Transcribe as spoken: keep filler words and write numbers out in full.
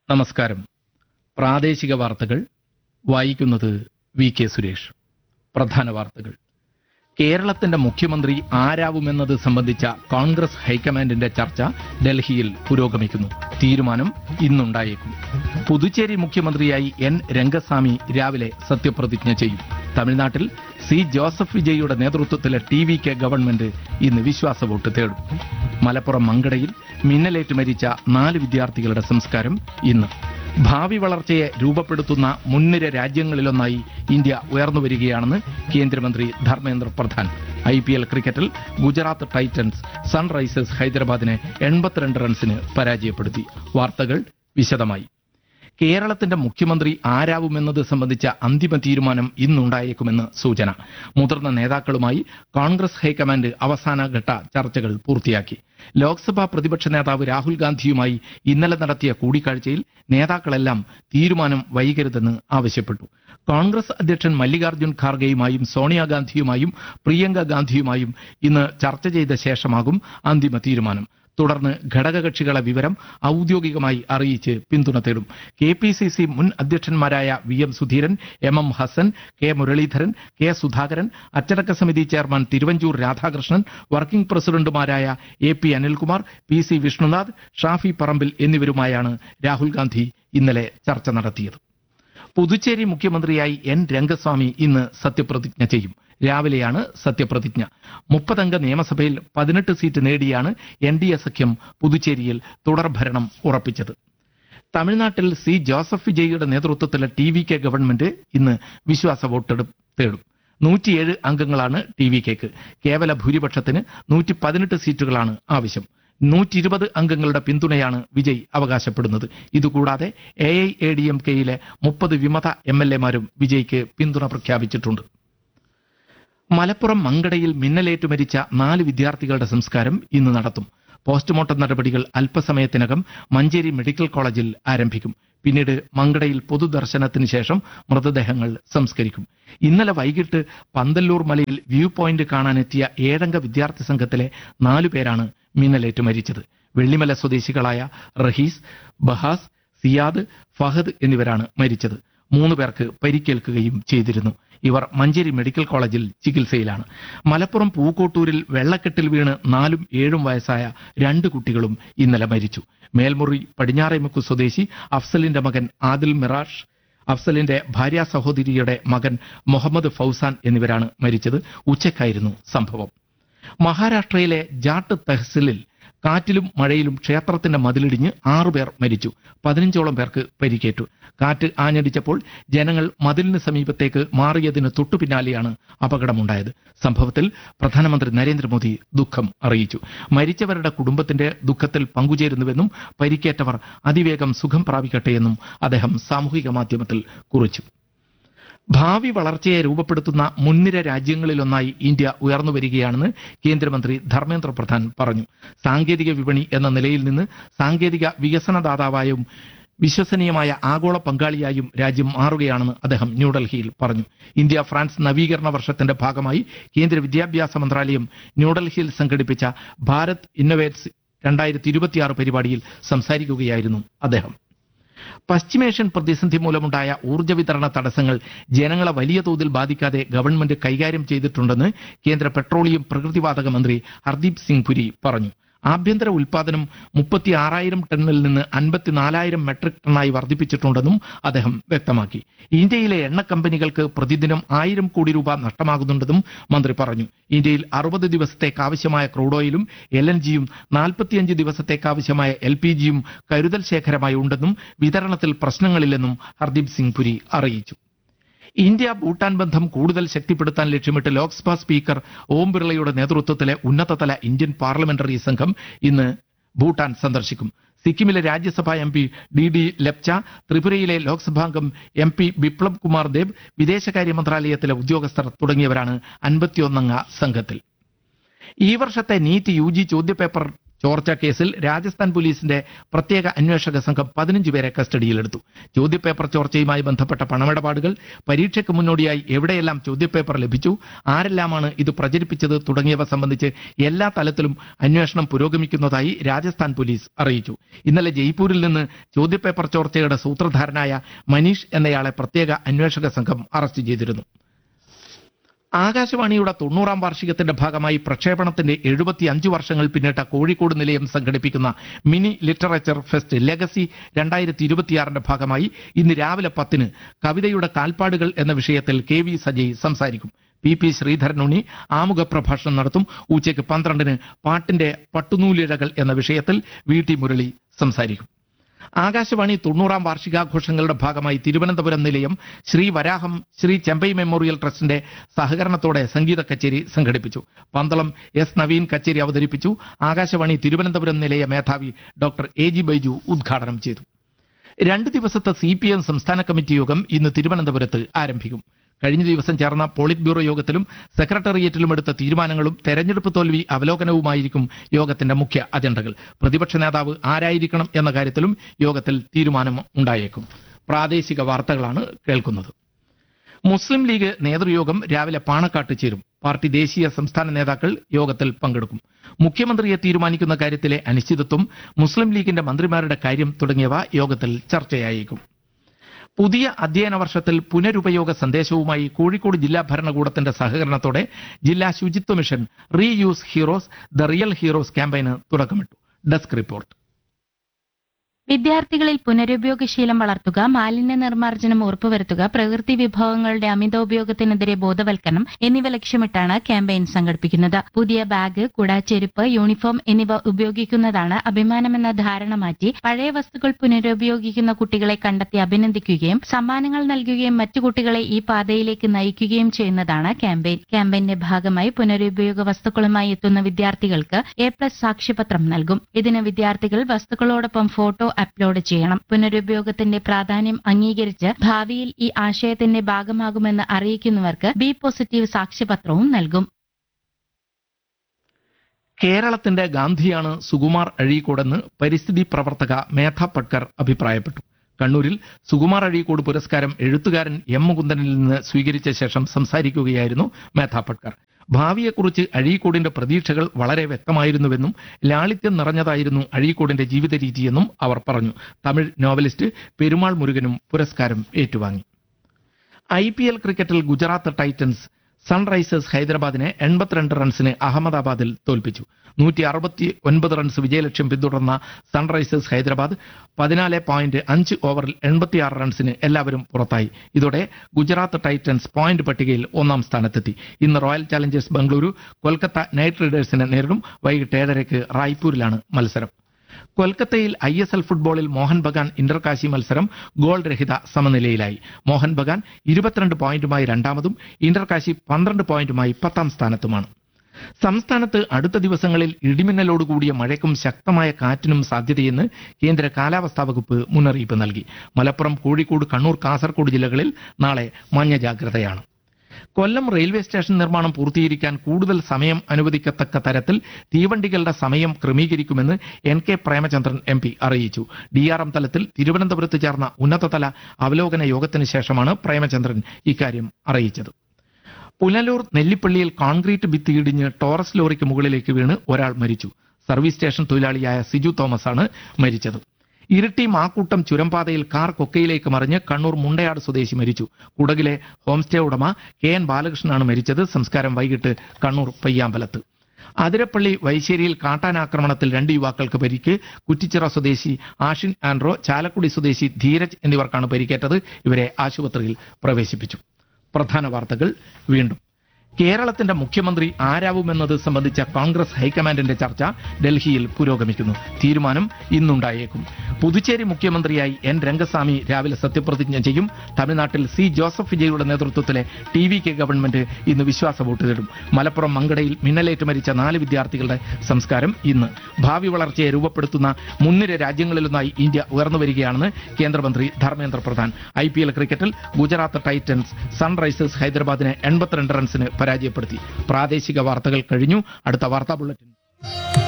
നമസ്കാരം. പ്രാദേശിക വാർത്തകൾ വായിക്കുന്നത് വി കെ സുരേഷ്. പ്രധാന വാർത്തകൾ. കേരളത്തിന്റെ മുഖ്യമന്ത്രി ആരാവുമെന്നത് സംബന്ധിച്ച കോൺഗ്രസ് ഹൈക്കമാൻഡിന്റെ ചർച്ച ഡൽഹിയിൽ പുരോഗമിക്കുന്നു. തീരുമാനം ഇന്നുണ്ടായേക്കും. പുതുച്ചേരി മുഖ്യമന്ത്രിയായി എൻ രംഗസ്വാമി രാവിലെ സത്യപ്രതിജ്ഞ ചെയ്യും. തമിഴ്നാട്ടിൽ C Joseph വിജയിയുടെ നേതൃത്വത്തിലെ T V K government ഇന്ന് വിശ്വാസ വോട്ട് തേടും. മലപ്പുറം മങ്കടയിൽ മിന്നലേറ്റ് മരിച്ച നാല് വിദ്യാർത്ഥികളുടെ സംസ്കാരം ഇന്ന്. ഭാവി വളർച്ചയെ രൂപപ്പെടുത്തുന്ന മുൻനിര രാജ്യങ്ങളിലൊന്നായി ഇന്ത്യ ഉയർന്നുവരികയാണെന്ന് കേന്ദ്രമന്ത്രി Dharmendra Pradhan. I P L ക്രിക്കറ്റിൽ ഗുജറാത്ത് ടൈറ്റൻസ് സൺറൈസേഴ്സ് ഹൈദരാബാദിനെ എൺപത്തിരണ്ട് റൺസിന് പരാജയപ്പെടുത്തി. വാർത്തകൾ വിശദമായി. കേരളത്തിന്റെ മുഖ്യമന്ത്രി ആരാവുമെന്നത് സംബന്ധിച്ച അന്തിമ തീരുമാനം ഇന്നുണ്ടായേക്കുമെന്ന് സൂചന. മുതിർന്ന നേതാക്കളുമായി കോൺഗ്രസ് ഹൈക്കമാൻഡ് അവസാനഘട്ട ചർച്ചകൾ പൂർത്തിയാക്കി. ലോക്സഭാ പ്രതിപക്ഷ നേതാവ് രാഹുൽ ഗാന്ധിയുമായി ഇന്നലെ നടത്തിയ കൂടിക്കാഴ്ചയിൽ നേതാക്കളെല്ലാം തീരുമാനം വൈകരുതെന്ന് ആവശ്യപ്പെട്ടു. കോൺഗ്രസ് അധ്യക്ഷൻ മല്ലികാർജ്ജുൻ ഖാർഗെയുമായും സോണിയാഗാന്ധിയുമായും പ്രിയങ്ക ഗാന്ധിയുമായും ഇന്ന് ചർച്ച ചെയ്ത ശേഷമാകും അന്തിമ തീരുമാനം. തുടർന്ന് ഘടകകക്ഷികളെ വിവരം ഔദ്യോഗികമായി അറിയിച്ച് പിന്തുണ തേടും. കെ പി സി സി മുൻ അധ്യക്ഷന്മാരായ V M Sudheeran, M M Hasan, K Muraleedharan, K Sudhakaran, അച്ചടക്ക സമിതി ചെയർമാൻ തിരുവഞ്ചൂർ രാധാകൃഷ്ണൻ, വർക്കിംഗ് പ്രസിഡന്റുമാരായ A P Anilkumar, P C Vishnunath, Shafi Parambil എന്നിവരുമായാണ് Rahul Gandhi ഇന്നലെ ചർച്ച നടത്തിയത്. പുതുച്ചേരി മുഖ്യമന്ത്രിയായി എൻ രംഗസ്വാമി ഇന്ന് സത്യപ്രതിജ്ഞ ചെയ്യും. രാവിലെയാണ് സത്യപ്രതിജ്ഞ. മുപ്പതംഗ നിയമസഭയിൽ പതിനെട്ട് സീറ്റ് നേടിയാണ് എൻ ഡി എ സഖ്യം പുതുച്ചേരിയിൽ തുടർഭരണം ഉറപ്പിച്ചത്. തമിഴ്നാട്ടിൽ C Joseph വിജയിയുടെ നേതൃത്വത്തിലെ T V K government ഇന്ന് വിശ്വാസ വോട്ടെടുപ്പ് തേടും. നൂറ്റിയേഴ് അംഗങ്ങളാണ് ടി വി കെക്ക്. കേവല ഭൂരിപക്ഷത്തിന് നൂറ്റി പതിനെട്ട് സീറ്റുകളാണ് ആവശ്യം. നൂറ്റി ഇരുപത് അംഗങ്ങളുടെ പിന്തുണയാണ് വിജയ് അവകാശപ്പെടുന്നത്. ഇതുകൂടാതെ A I A D M കെയിലെ മുപ്പത് വിമത എം എൽ എമാരും വിജയ്ക്ക് പിന്തുണ പ്രഖ്യാപിച്ചിട്ടുണ്ട്. മലപ്പുറം മങ്കടയിൽ മിന്നലേറ്റു മരിച്ച നാല് വിദ്യാർത്ഥികളുടെ സംസ്കാരം ഇന്ന് നടത്തും. പോസ്റ്റ്മോർട്ടം നടപടികൾ അല്പസമയത്തിനകം മഞ്ചേരി മെഡിക്കൽ കോളേജിൽ ആരംഭിക്കും. പിന്നീട് മങ്കടയിൽ പൊതുദർശനത്തിന് ശേഷം മൃതദേഹങ്ങൾ സംസ്കരിക്കും. ഇന്നലെ വൈകിട്ട് പന്തല്ലൂർ മലയിൽ വ്യൂ പോയിന്റ് കാണാനെത്തിയ ഏഴംഗ വിദ്യാർത്ഥി സംഘത്തിലെ നാലു പേരാണ് മിന്നലേറ്റ് മരിച്ചത്. വെള്ളിമല സ്വദേശികളായ റഹീസ്, ബഹാസ്, സിയാദ്, ഫഹദ് എന്നിവരാണ് മരിച്ചത്. മൂന്ന് പേർക്ക് പരിക്കേൽക്കുകയും ചെയ്തിരുന്നു. ഇവർ മഞ്ചേരി മെഡിക്കൽ കോളേജിൽ ചികിത്സയിലാണ്. മലപ്പുറം പൂക്കോട്ടൂരിൽ വെള്ളക്കെട്ടിൽ വീണ് നാലും ഏഴും വയസ്സായ രണ്ട് കുട്ടികളും ഇന്നലെ മരിച്ചു. മേൽമുറി പടിഞ്ഞാറേമുക്ക് സ്വദേശി അഫ്സലിന്റെ മകൻ ആദിൽ മിറാഷ്, അഫ്സലിന്റെ ഭാര്യ സഹോദരിയുടെ മകൻ മുഹമ്മദ് ഫൗസാൻ എന്നിവരാണ് മരിച്ചത്. ഉച്ചയ്ക്കായിരുന്നു സംഭവം. മഹാരാഷ്ട്രയിലെ ജാട്ട് തഹസിലിൽ കാറ്റിലും മഴയിലും ക്ഷേത്രത്തിന്റെ മതിലിടിഞ്ഞ് ആറുപേർ മരിച്ചു. പതിനഞ്ചോളം പേർക്ക് പരിക്കേറ്റു. കാറ്റ് ആഞ്ഞടിച്ചപ്പോൾ ജനങ്ങൾ മതിലിന് സമീപത്തേക്ക് മാറിയതിന് തൊട്ടു പിന്നാലെയാണ് അപകടമുണ്ടായത്. സംഭവത്തിൽ പ്രധാനമന്ത്രി നരേന്ദ്രമോദി ദുഃഖം അറിയിച്ചു. മരിച്ചവരുടെ കുടുംബത്തിന്റെ ദുഃഖത്തിൽ പങ്കുചേരുന്നുവെന്നും പരിക്കേറ്റവർ അതിവേഗം സുഖം പ്രാപിക്കട്ടെയെന്നും അദ്ദേഹം സാമൂഹിക മാധ്യമത്തിൽ കുറിച്ചു. ഭാവി വളർച്ചയെ രൂപപ്പെടുത്തുന്ന മുൻനിര രാജ്യങ്ങളിലൊന്നായി ഇന്ത്യ ഉയർന്നുവരികയാണെന്ന് കേന്ദ്രമന്ത്രി ധർമ്മേന്ദ്ര പ്രധാൻ പറഞ്ഞു. സാങ്കേതിക വിപണി എന്ന നിലയിൽ നിന്ന് സാങ്കേതിക വികസനദാതാവായും വിശ്വസനീയമായ ആഗോള പങ്കാളിയായും രാജ്യം മാറുകയാണെന്ന് അദ്ദേഹം ന്യൂഡൽഹിയിൽ പറഞ്ഞു. ഇന്ത്യ ഫ്രാൻസ് നവീകരണ വർഷത്തിന്റെ ഭാഗമായി കേന്ദ്ര വിദ്യാഭ്യാസ മന്ത്രാലയം ന്യൂഡൽഹിയിൽ സംഘടിപ്പിച്ച ഭാരത് ഇന്നൊവേറ്റ്സ് രണ്ടായിരത്തി ഇരുപത്തിയാറ് പരിപാടിയിൽ സംസാരിക്കുകയായിരുന്നു അദ്ദേഹം. പശ്ചിമേഷ്യൻ പ്രതിസന്ധി മൂലമുണ്ടായ ഊർജ്ജ വിതരണ തടസ്സങ്ങൾ ജനങ്ങളെ വലിയ തോതിൽ ബാധിക്കാതെ ഗവൺമെന്റ് കൈകാര്യം ചെയ്തിട്ടുണ്ടെന്ന് കേന്ദ്ര പെട്രോളിയം പ്രകൃതിവാതക മന്ത്രി ഹർദീപ് സിംഗ് പുരി പറഞ്ഞു. ആഭ്യന്തര ഉൽപാദനം മുപ്പത്തി ആറായിരം ടണ്ണിൽ നിന്ന് അൻപത്തിനാലായിരം മെട്രിക് ടണ്ണായി വർദ്ധിപ്പിച്ചിട്ടുണ്ടെന്നും അദ്ദേഹം വ്യക്തമാക്കി. ഇന്ത്യയിലെ എണ്ണ കമ്പനികൾക്ക് പ്രതിദിനം ആയിരം കോടി രൂപ നഷ്ടമാകുന്നുണ്ടെന്നും മന്ത്രി പറഞ്ഞു. ഇന്ത്യയിൽ അറുപത് ദിവസത്തേക്ക് ആവശ്യമായ ക്രൂഡ് ഓയിലും എൽ എൻ ജിയും നാൽപ്പത്തിയഞ്ച് ദിവസത്തേക്ക് ആവശ്യമായ എൽ പി ജിയും കരുതൽ ശേഖരമായി ഉണ്ടെന്നും വിതരണത്തിൽ പ്രശ്നങ്ങളില്ലെന്നും ഹർദീപ് സിംഗ് പുരി അറിയിച്ചു. ഇന്ത്യ ഭൂട്ടാൻ ബന്ധം കൂടുതൽ ശക്തിപ്പെടുത്താൻ ലക്ഷ്യമിട്ട് ലോക്സഭാ സ്പീക്കർ ഓം ബിർളയുടെ നേതൃത്വത്തിലെ ഉന്നതതല ഇന്ത്യൻ പാർലമെന്ററി സംഘം ഇന്ന് ഭൂട്ടാൻ സന്ദർശിക്കും. സിക്കിമിലെ രാജ്യസഭാ M P D D Lepcha, ത്രിപുരയിലെ ലോക്സഭാംഗം എം പി ബിപ്ലബ് കുമാർ ദേബ്, വിദേശകാര്യ മന്ത്രാലയത്തിലെ ഉദ്യോഗസ്ഥർ തുടങ്ങിയവരാണ് അൻപത്തിയൊന്നംഗ സംഘത്തിൽ. ഈ വർഷത്തെ നീറ്റ് യു ജി ചോദ്യപേപ്പർ ചോർച്ച കേസിൽ രാജസ്ഥാൻ പോലീസിന്റെ പ്രത്യേക അന്വേഷക സംഘം പതിനഞ്ച് പേരെ കസ്റ്റഡിയിലെടുത്തു. ചോദ്യപേപ്പർ ചോർച്ചയുമായി ബന്ധപ്പെട്ട പണമിടപാടുകൾ, പരീക്ഷയ്ക്ക് മുന്നോടിയായി എവിടെയെല്ലാം ചോദ്യപേപ്പർ ലഭിച്ചു, ആരെല്ലാമാണ് ഇത് പ്രചരിപ്പിച്ചത് തുടങ്ങിയവ സംബന്ധിച്ച് എല്ലാ തലത്തിലും അന്വേഷണം പുരോഗമിക്കുന്നതായി രാജസ്ഥാൻ പോലീസ് അറിയിച്ചു. ഇന്നലെ ജയ്പൂരിൽ നിന്ന് ചോദ്യപേപ്പർ ചോർച്ചയുടെ സൂത്രധാരനായ മനീഷ് എന്നയാളെ പ്രത്യേക അന്വേഷക സംഘം അറസ്റ്റ് ചെയ്തിരുന്നു. ആകാശവാണിയുടെ തൊണ്ണൂറാം വാർഷികത്തിന്റെ ഭാഗമായി പ്രക്ഷേപണത്തിന്റെ എഴുപത്തിയഞ്ച് വർഷങ്ങൾ പിന്നിട്ട കോഴിക്കോട് നിലയം സംഘടിപ്പിക്കുന്ന മിനി ലിറ്ററേച്ചർ ഫെസ്റ്റ് ലെഗസി രണ്ടായിരത്തി ഇരുപത്തിയാറിന്റെ ഭാഗമായി ഇന്ന് രാവിലെ പത്തിന് കവിതയുടെ കാൽപ്പാടുകൾ എന്ന വിഷയത്തിൽ കെ വി സജയ് സംസാരിക്കും. പി പി ശ്രീധരനുണ്ണി ആമുഖ പ്രഭാഷണം നടത്തും. ഉച്ചയ്ക്ക് പന്ത്രണ്ടിന് പാട്ടിന്റെ പട്ടുനൂലിഴകൾ എന്ന വിഷയത്തിൽ വി ടി മുരളി സംസാരിക്കും. ആകാശവാണി തൊണ്ണൂറാം വാർഷികാഘോഷങ്ങളുടെ ഭാഗമായി തിരുവനന്തപുരം നിലയം ശ്രീ വരാഹം ശ്രീ ചെമ്പൈ മെമ്മോറിയൽ ട്രസ്റ്റിന്റെ സഹകരണത്തോടെ സംഗീത കച്ചേരി സംഘടിപ്പിച്ചു. പന്തളം എസ് നവീൻ കച്ചേരി അവതരിപ്പിച്ചു. ആകാശവാണി തിരുവനന്തപുരം നിലയ മേധാവി ഡോക്ടർ എ ജി ബൈജു ഉദ്ഘാടനം ചെയ്തു. രണ്ട് ദിവസത്തെ സി പി എം സംസ്ഥാന കമ്മിറ്റി യോഗം ഇന്ന് തിരുവനന്തപുരത്ത് ആരംഭിക്കും. കഴിഞ്ഞ ദിവസം ചേർന്ന പോളിറ്റ് ബ്യൂറോ യോഗത്തിലും സെക്രട്ടേറിയറ്റിലും എടുത്ത തീരുമാനങ്ങളും തെരഞ്ഞെടുപ്പ് തോൽവി അവലോകനവുമായിരിക്കും യോഗത്തിന്റെ മുഖ്യ അജണ്ടകൾ. പ്രതിപക്ഷ നേതാവ് ആരായിരിക്കണം എന്ന കാര്യത്തിലും യോഗത്തിൽ തീരുമാനം ഉണ്ടായേക്കും. പ്രാദേശിക വാർത്തകളാണ് കേൾക്കുന്നത്. മുസ്ലിം ലീഗ് നേതൃയോഗം രാവിലെ പാണക്കാട്ട് ചേരും. പാർട്ടി ദേശീയ സംസ്ഥാന നേതാക്കൾ യോഗത്തിൽ പങ്കെടുക്കും. മുഖ്യമന്ത്രിയെ തീരുമാനിക്കുന്ന കാര്യത്തിലെ അനിശ്ചിതത്വം, മുസ്ലിം ലീഗിന്റെ മന്ത്രിമാരുടെ കാര്യം തുടങ്ങിയവ യോഗത്തിൽ ചർച്ചയായേക്കും. പുതിയ അധ്യയന വർഷത്തിൽ പുനരുപയോഗ സന്ദേശവുമായി കോഴിക്കോട് ജില്ലാ ഭരണകൂടത്തിന്റെ സഹകരണത്തോടെ ജില്ലാ ശുചിത്വ mission re use heroes the real heroes ക്യാമ്പയിന് തുടക്കമിട്ടു. Desk report. വിദ്യാർത്ഥികളിൽ പുനരുപയോഗശീലം വളർത്തുക, മാലിന്യ നിർമ്മാർജ്ജനം ഉറപ്പുവരുത്തുക, പ്രകൃതി വിഭവങ്ങളുടെ അമിതോപയോഗത്തിനെതിരെ ബോധവൽക്കരണം എന്നിവ ലക്ഷ്യമിട്ടാണ് ക്യാമ്പയിൻ സംഘടിപ്പിക്കുന്നത്. പുതിയ ബാഗ്, കുട, ചെരുപ്പ്, യൂണിഫോം എന്നിവ ഉപയോഗിക്കുന്നതാണ് അഭിമാനമെന്ന ധാരണ മാറ്റി പഴയ വസ്തുക്കൾ പുനരുപയോഗിക്കുന്ന കുട്ടികളെ കണ്ടെത്തി അഭിനന്ദിക്കുകയും സമ്മാനങ്ങൾ നൽകുകയും മറ്റു കുട്ടികളെ ഈ പാതയിലേക്ക് നയിക്കുകയും ചെയ്യുന്നതാണ് ക്യാമ്പയിൻ. ക്യാമ്പയിന്റെ ഭാഗമായി പുനരുപയോഗ വസ്തുക്കളുമായി എത്തുന്ന വിദ്യാർത്ഥികൾക്ക് എ പ്ലസ് സാക്ഷ്യപത്രം നൽകും. ഇതിന് വിദ്യാർത്ഥികൾ വസ്തുക്കളോടൊപ്പം ഫോട്ടോ അപ്ലോഡ് ചെയ്യണം. പുനരുപയോഗത്തിന്റെ പ്രാധാന്യം അംഗീകരിച്ച് ഭാവിയിൽ ഈ ആശയത്തിന്റെ ഭാഗമാകുമെന്ന് അറിയിക്കുന്നവർക്ക് ബി പോസിറ്റീവ് സാക്ഷ്യപത്രവും നൽകും. കേരളത്തിന്റെ ഗാന്ധിയാണ് സുകുമാർ അഴീക്കോടെന്ന് പരിസ്ഥിതി പ്രവർത്തക മേധ പട്കർ അഭിപ്രായപ്പെട്ടു. കണ്ണൂരിൽ സുകുമാർ അഴീക്കോട് പുരസ്കാരം എഴുത്തുകാരൻ എം മുകുന്ദനിൽ നിന്ന് സ്വീകരിച്ച ശേഷം സംസാരിക്കുകയായിരുന്നു മേധ പട്കർ. ഭാവിയെക്കുറിച്ച് അഴീക്കോടിന്റെ പ്രതീക്ഷകൾ വളരെ വ്യക്തമായിരുന്നുവെന്നും ലാളിത്യം നിറഞ്ഞതായിരുന്നു അഴീക്കോടിന്റെ ജീവിത രീതിയെന്നും അവർ പറഞ്ഞു. തമിഴ് നോവലിസ്റ്റ് പെരുമാൾ മുരുകനും പുരസ്കാരം ഏറ്റുവാങ്ങി. ഐ പി എൽ ക്രിക്കറ്റിൽ ഗുജറാത്ത് ടൈറ്റൻസ് സൺറൈസേഴ്സ് ഹൈദരാബാദിനെ എൺപത്തിരണ്ട് റൺസിന് അഹമ്മദാബാദിൽ തോൽപ്പിച്ചു. നൂറ്റി അറുപത്തി ഒൻപത് റൺസ് വിജയലക്ഷ്യം പിന്തുടർന്ന സൺറൈസേഴ്സ് ഹൈദരാബാദ് പതിനാല് പോയിന്റ് അഞ്ച് ഓവറിൽ എൺപത്തിയാറ് റൺസിന് എല്ലാവരും പുറത്തായി. ഇതോടെ ഗുജറാത്ത് ടൈറ്റൻസ് പോയിന്റ് പട്ടികയിൽ ഒന്നാം സ്ഥാനത്തെത്തി. ഇന്ന് royal challengers Bengaluru Kolkata night റൈഡേഴ്സിനെ നേരിടും. വൈകിട്ട് ഏഴരയ്ക്ക് റായ്പൂരിലാണ് മത്സരം. കൊൽക്കത്തയിൽ ഐ എസ് എൽ ഫുട്ബോളിൽ മോഹൻ ബഗാൻ ഇന്റർകാശി മത്സരം ഗോൾ രഹിത സമനിലയിലായി. മോഹൻ ബഗാൻ ഇരുപത്തിരണ്ട് പോയിന്റുമായി രണ്ടാമതും ഇന്റർകാശി പന്ത്രണ്ട് പോയിന്റുമായി പത്താം സ്ഥാനത്തുമാണ്. സംസ്ഥാനത്ത് അടുത്ത ദിവസങ്ങളിൽ ഇടിമിന്നലോടുകൂടിയ മഴയ്ക്കും ശക്തമായ കാറ്റിനും സാധ്യതയെന്ന് കേന്ദ്ര കാലാവസ്ഥാ വകുപ്പ് മുന്നറിയിപ്പ് നൽകി. മലപ്പുറം, കോഴിക്കോട്, കണ്ണൂർ, കാസർഗോഡ് ജില്ലകളിൽ നാളെ മഞ്ഞ ജാഗ്രതയാണ്. കൊല്ലം റെയിൽവേ സ്റ്റേഷൻ നിർമ്മാണം പൂർത്തീകരിക്കാൻ കൂടുതൽ സമയം അനുവദിക്കത്തക്ക തരത്തിൽ തീവണ്ടികളുടെ സമയം ക്രമീകരിക്കുമെന്ന് N K Premachandran M P അറിയിച്ചു. ഡി ആർ എം തലത്തിൽ തിരുവനന്തപുരത്ത് ചേർന്ന ഉന്നതതല അവലോകന യോഗത്തിന് ശേഷമാണ് പ്രേമചന്ദ്രൻ ഇക്കാര്യം അറിയിച്ചത്. പുനലൂർ നെല്ലിപ്പള്ളിയിൽ കോൺക്രീറ്റ് ഭിത്തി ഇടിഞ്ഞ് ടോറസ് ലോറിക്ക് മുകളിലേക്ക് വീണ് ഒരാൾ മരിച്ചു. സർവീസ് സ്റ്റേഷൻ തൊഴിലാളിയായ സിജു തോമസ് ആണ് മരിച്ചത്. ഇരിട്ടി മാക്കൂട്ടം ചുരംപാതയിൽ കാർ കൊക്കയിലേക്ക് മറിഞ്ഞ് കണ്ണൂർ മുണ്ടയാട് സ്വദേശി മരിച്ചു. കുടകിലെ ഹോംസ്റ്റേ ഉടമ കെ എൻ ബാലകൃഷ്ണനാണ് മരിച്ചത്. സംസ്കാരം വൈകിട്ട് കണ്ണൂർ പയ്യാമ്പലത്ത്. അതിരപ്പള്ളി വൈശ്ശേരിയിൽ കാട്ടാനാക്രമണത്തിൽ രണ്ട് യുവാക്കൾക്ക് പരിക്ക്. കുറ്റിച്ചിറ സ്വദേശി ആഷിൻ ആൻഡ്രോ, ചാലക്കുടി സ്വദേശി ധീരജ് എന്നിവർക്കാണ് പരിക്കേറ്റത്. ഇവരെ ആശുപത്രിയിൽ പ്രവേശിപ്പിച്ചു. പ്രധാന വാർത്തകൾ വീണ്ടും. കേരളത്തിന്റെ മുഖ്യമന്ത്രി ആരാവുമെന്നത് സംബന്ധിച്ച കോൺഗ്രസ് ഹൈക്കമാൻഡിന്റെ ചർച്ച ഡൽഹിയിൽ പുരോഗമിക്കുന്നു. തീരുമാനം ഇന്നുണ്ടായേക്കും. പുതുച്ചേരി മുഖ്യമന്ത്രിയായി എൻ രംഗസ്വാമി രാവിലെ സത്യപ്രതിജ്ഞ ചെയ്യും. തമിഴ്നാട്ടിൽ സി ജോസഫ് വിജയുടെ നേതൃത്വത്തിലെ ടി വി കെ ഗവൺമെന്റ് ഇന്ന് വിശ്വാസ വോട്ട് തേടും. മലപ്പുറം മങ്കടയിൽ മിന്നലേറ്റ് മരിച്ച നാല് വിദ്യാർത്ഥികളുടെ സംസ്കാരം ഇന്ന്. ഭാവി വളർച്ചയെ രൂപപ്പെടുത്തുന്ന മുൻനിര രാജ്യങ്ങളിലൊന്നായി ഇന്ത്യ ഉയർന്നു വരികയാണെന്ന് കേന്ദ്രമന്ത്രി Dharmendra Pradhan. I P L ക്രിക്കറ്റിൽ ഗുജറാത്ത് ടൈറ്റൻസ് സൺറൈസേഴ്സ് ഹൈദരാബാദിനെ എൺപത്തിരണ്ട് റൺസിന് പരാജയപ്പെടുത്തി. പ്രാദേശിക വാർത്തകൾ കഴിഞ്ഞു. അടുത്ത വാർത്താ ബുള്ളറ്റിൻ